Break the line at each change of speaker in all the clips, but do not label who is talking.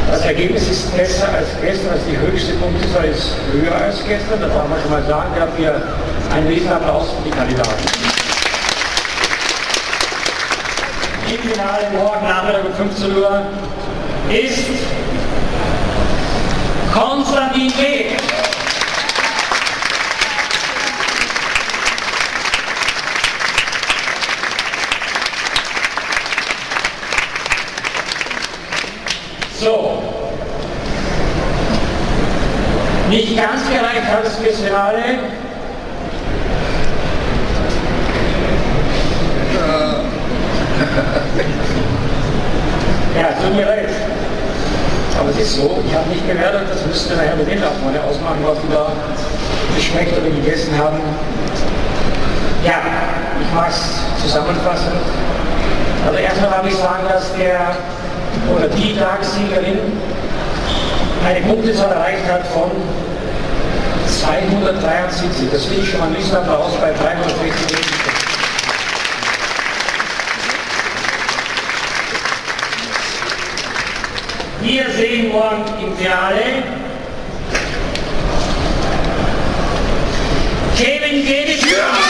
Das Ergebnis ist besser als gestern, also die höchste Punktezahl ist höher als gestern. Das darf man schon mal sagen. Dafür einen Riesenapplaus für die Kandidaten. Im Finale morgen Nachmittag um 15 Uhr ist Konstantin Beck. So, nicht ganz gereicht hat es fürs Finale. Ja, es tut mir leid. Aber es ist so, ich habe nicht gewertet, das müsste nachher mit den Abmann ausmachen, was die da geschmeckt oder gegessen haben. Ja, ich mag es zusammenfassen. Also erstmal darf ich sagen, dass der oder die Tagessiegerin eine Punktezahl erreicht hat von 273. Das finde ich schon mal ein Riesenapplaus bei 360. Wir sehen morgen im Finale Kevin Geddes.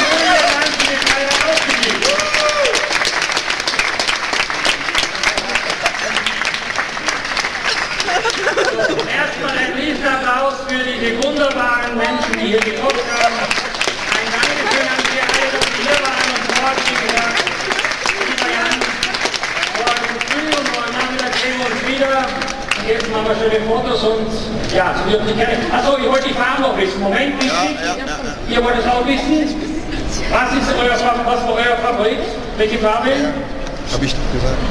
Erstmal ein Riesenapplaus für diese wunderbaren Menschen, die hier geguckt haben. Ein Dankeschön an Sie alle, dass Sie hier waren und morgen, wie gesagt, lieber Jan, morgen früh und morgen Nachmittag sehen wir uns wieder. Und jetzt machen wir schöne Fotos und ja, so würde ich gerne. Achso, ich wollte die Farben noch wissen. Moment, wichtig. Ihr wollt es auch wissen. Was ist euer Favorit? Welche Farbe?
Hab ich doch gesagt.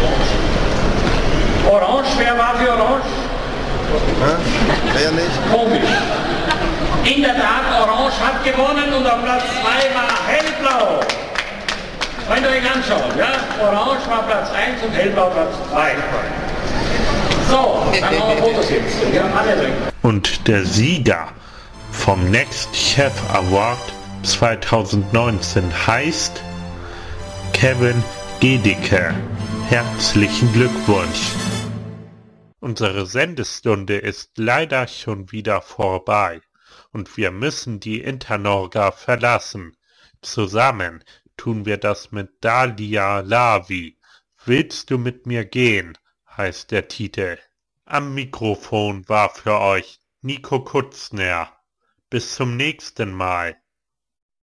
Orange, wer war für Orange?
Wer nicht?
Komisch. In der Tat, Orange hat gewonnen und auf Platz 2 war Hellblau. Könnt ihr euch anschauen, ja? Orange war Platz 1 und Hellblau Platz 2. So, dann haben wir Fotos jetzt. Wir haben alle drin.
Und der Sieger vom Next Chef Award 2019 heißt Kevin Gedicke. Herzlichen Glückwunsch! Unsere Sendestunde ist leider schon wieder vorbei und wir müssen die Internorga verlassen. Zusammen tun wir das mit Dalia Lavi. Willst du mit mir gehen? Heißt der Titel. Am Mikrofon war für euch Nico Kutzner. Bis zum nächsten Mal.